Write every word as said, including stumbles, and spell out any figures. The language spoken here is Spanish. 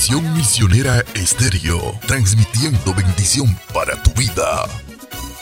Misión Misionera Estéreo, transmitiendo bendición para tu vida.